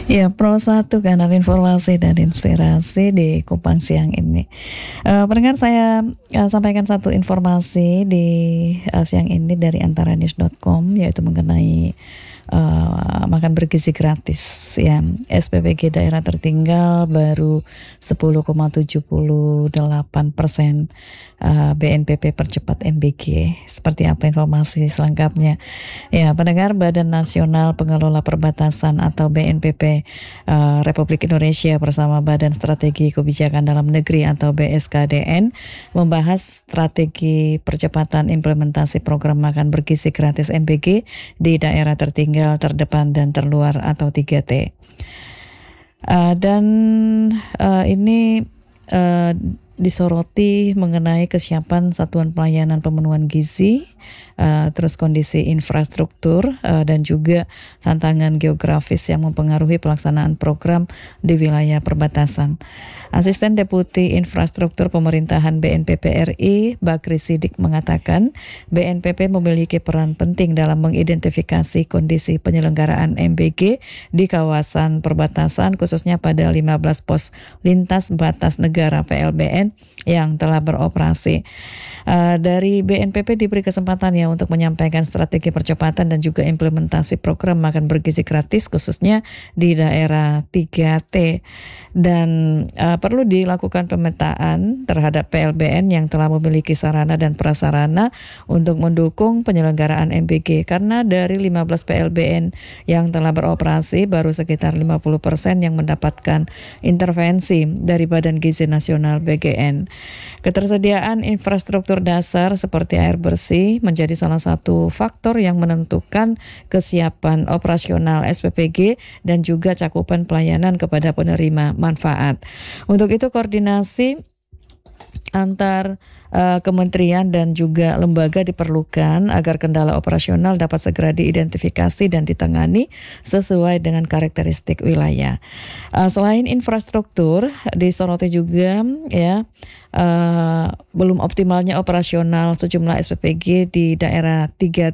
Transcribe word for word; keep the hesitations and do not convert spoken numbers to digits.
Ya, Pro satu kanal informasi dan inspirasi di Kupang siang ini. Uh, pendengar saya uh, sampaikan satu informasi di uh, siang ini dari antaranews dot com, yaitu mengenai uh, makan bergizi gratis. Ya, S P B G daerah tertinggal baru sepuluh koma tujuh delapan persen uh, B N P P percepat M B G. Seperti apa informasi selengkapnya? Ya, pendengar, Badan Nasional Pengelola Perbatasan atau B N P P uh, Republik Indonesia bersama Badan Strategi Kebijakan Dalam Negeri atau B S K D N membahas strategi percepatan implementasi program makan bergizi gratis M B G di daerah tertinggal, terdepan, dan terluar atau tiga T. Uh, dan uh, ini uh, disoroti mengenai kesiapan satuan pelayanan pemenuhan gizi, uh, terus kondisi infrastruktur, uh, dan juga tantangan geografis yang mempengaruhi pelaksanaan program di wilayah perbatasan. Asisten Deputi Infrastruktur Pemerintahan B N P P R I, Bakri Sidik, mengatakan B N P P memiliki peran penting dalam mengidentifikasi kondisi penyelenggaraan M B G di kawasan perbatasan, khususnya pada lima belas pos lintas batas negara P L B N yang telah beroperasi. Uh, dari B N P P diberi kesempatan ya untuk menyampaikan strategi percepatan dan juga implementasi program makan bergizi gratis khususnya di daerah tiga T, dan uh, perlu dilakukan pemetaan terhadap P L B N yang telah memiliki sarana dan prasarana untuk mendukung penyelenggaraan M B G, karena dari lima belas P L B N yang telah beroperasi baru sekitar lima puluh persen yang mendapatkan intervensi dari Badan Gizi Nasional B G N. Ketersediaan infrastruktur dasar seperti air bersih menjadi salah satu faktor yang menentukan kesiapan operasional S P P G dan juga cakupan pelayanan kepada penerima manfaat. Untuk itu koordinasi antar uh, kementerian dan juga lembaga diperlukan agar kendala operasional dapat segera diidentifikasi dan ditangani sesuai dengan karakteristik wilayah. Uh, selain infrastruktur, disoroti juga ya uh, belum optimalnya operasional sejumlah S P P G di daerah tiga